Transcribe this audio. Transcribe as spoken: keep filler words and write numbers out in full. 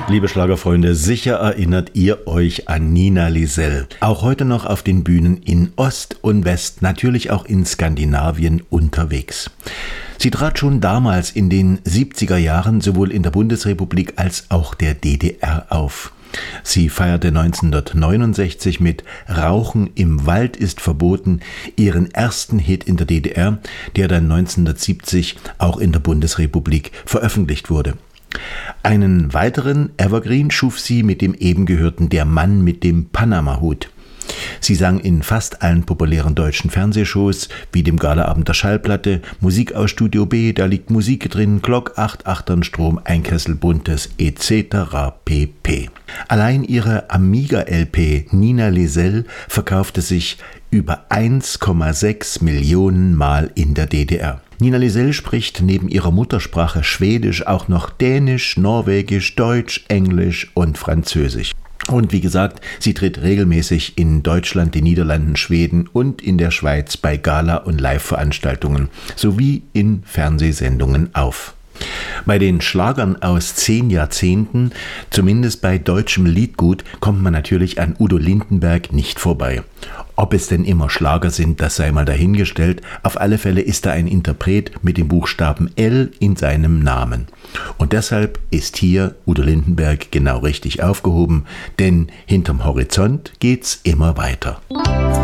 Liebe Schlagerfreunde, sicher erinnert ihr euch an Nina Lisel. Auch heute noch auf den Bühnen in Ost und West, natürlich auch in Skandinavien unterwegs. Sie trat schon damals in den siebziger Jahren sowohl in der Bundesrepublik als auch der D D R auf. Sie feierte neunzehnhundertneunundsechzig mit Rauchen im Wald ist verboten ihren ersten Hit in der D D R, der dann neunzehnhundertsiebzig auch in der Bundesrepublik veröffentlicht wurde. Einen weiteren Evergreen schuf sie mit dem eben gehörten Der Mann mit dem Panama-Hut. Sie sang in fast allen populären deutschen Fernsehshows, wie dem Galaabend der Schallplatte, Musik aus Studio B, Da liegt Musik drin, Glock, acht Achternstrom, ein Kessel Buntes, et cetera pp. Allein ihre Amiga-L P Nina Lisel verkaufte sich über eins Komma sechs Millionen Mal in der D D R. Nina Lisel spricht neben ihrer Muttersprache Schwedisch auch noch Dänisch, Norwegisch, Deutsch, Englisch und Französisch. Und wie gesagt, sie tritt regelmäßig in Deutschland, den Niederlanden, Schweden und in der Schweiz bei Gala- und Live-Veranstaltungen sowie in Fernsehsendungen auf. Bei den Schlagern aus zehn Jahrzehnten, zumindest bei deutschem Liedgut, kommt man natürlich an Udo Lindenberg nicht vorbei. Ob es denn immer Schlager sind, das sei mal dahingestellt. Auf alle Fälle ist er ein Interpret mit dem Buchstaben L in seinem Namen. Und deshalb ist hier Udo Lindenberg genau richtig aufgehoben, denn hinterm Horizont geht's immer weiter.